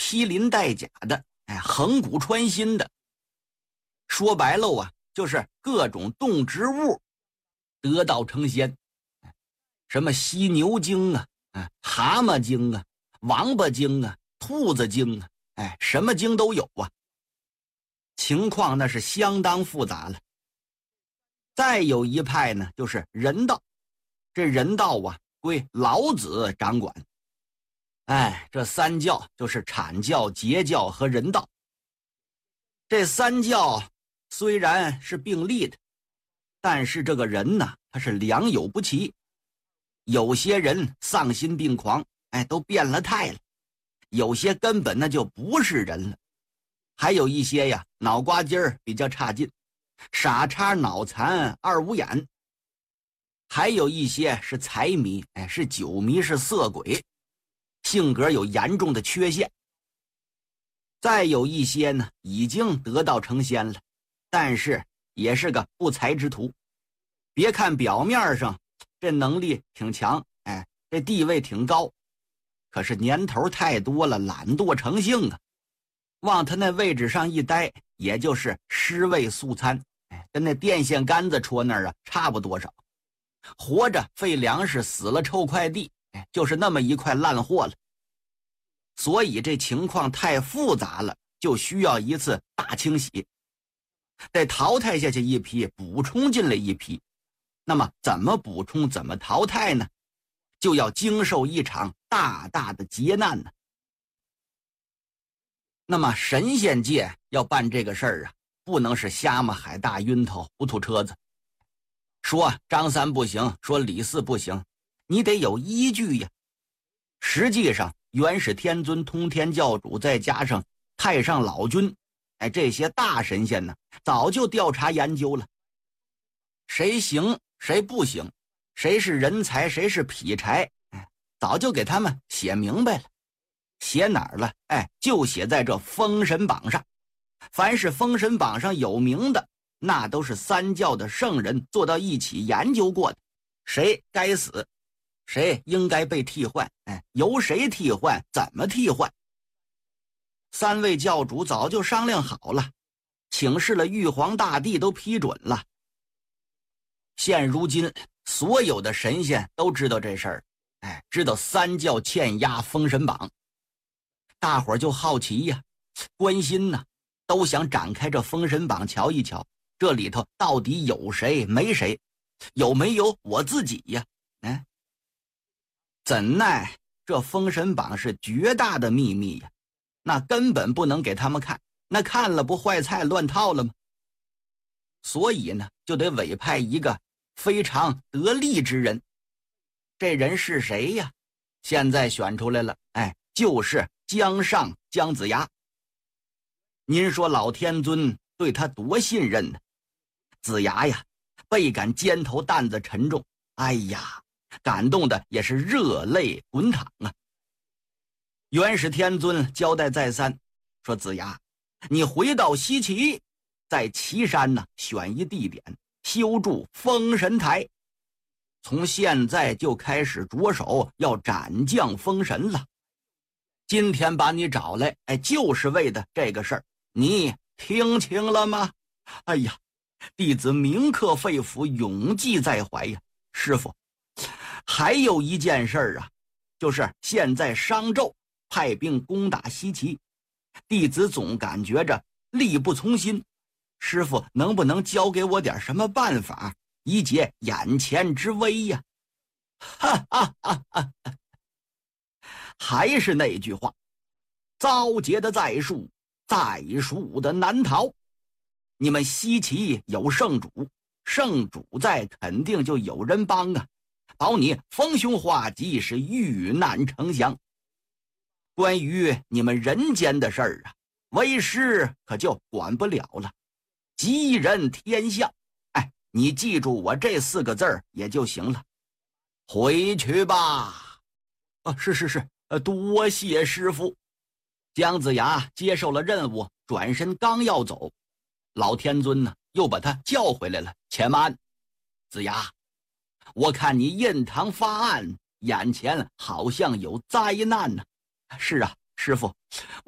披鳞戴甲的，横骨穿心的。说白喽啊，就是各种动植物得道成仙，什么犀牛精啊，蛤蟆精啊，王八精啊，兔子精啊，什么精都有啊。情况那是相当复杂了。再有一派呢，就是人道。这人道啊，归老子掌管。这三教就是阐教、截教和人道。这三教虽然是并立的，但是这个人呢，他是良莠不齐。有些人丧心病狂，都变了态了；有些根本那就不是人了；还有一些呀，脑瓜筋儿比较差劲，傻叉、脑残、二五眼；还有一些是财迷，是酒迷，是色鬼，性格有严重的缺陷。再有一些呢，已经得道成仙了，但是也是个不才之徒。别看表面上这能力挺强，这地位挺高，可是年头太多了，懒惰成性啊。往他那位置上一待，也就是尸位素餐，跟那电线杆子戳那儿差不多少。活着废粮食，死了臭快递，就是那么一块烂货了。所以这情况太复杂了，就需要一次大清洗，得淘汰下去一批，补充进来一批。那么怎么补充，怎么淘汰呢？就要经受一场大大的劫难呢。那么神仙界要办这个事儿不能是瞎嘛海大晕头糊涂车子，说张三不行，说李四不行，你得有依据呀。实际上元始天尊、通天教主再加上太上老君，这些大神仙呢，早就调查研究了，谁行谁不行，谁是人才谁是劈柴，早就给他们写明白了。写哪儿了？就写在这封神榜上。凡是封神榜上有名的，那都是三教的圣人坐到一起研究过的，谁该死，谁应该被替换，由谁替换，怎么替换。三位教主早就商量好了，请示了玉皇大帝，都批准了。现如今所有的神仙都知道这事儿，知道三教欠压封神榜，大伙儿就好奇呀，关心呢，都想展开这封神榜瞧一瞧，这里头到底有谁没谁，有没有我自己呀？怎奈这封神榜是绝大的秘密呀，那根本不能给他们看，那看了不坏菜乱套了吗？所以呢，就得委派一个非常得力之人。这人是谁呀？现在选出来了，就是姜尚姜子牙。您说老天尊对他多信任呢？子牙呀，倍感肩头担子沉重，感动的也是热泪滚淌啊。元始天尊交代再三，说子牙，你回到西岐，在岐山呢选一地点修筑封神台，从现在就开始着手要斩将封神了。今天把你找来，就是为的这个事儿，你听清了吗？弟子铭刻肺腑，永记在怀呀。师父，还有一件事儿就是现在商纣派兵攻打西岐，弟子总感觉着力不从心，师父能不能教给我点什么办法，以解眼前之危呀？还是那句话，遭劫的在树，在树的难逃。你们西岐有圣主，圣主在，肯定就有人帮保你逢凶化吉，是遇难成祥。关于你们人间的事儿为师可就管不了了，吉人天相，你记住我这4个字儿也就行了。回去吧。是，多谢师父。姜子牙接受了任务，转身刚要走，老天尊呢又把他叫回来了。且慢，子牙，我看你印堂发暗，眼前好像有灾难呢。是师父，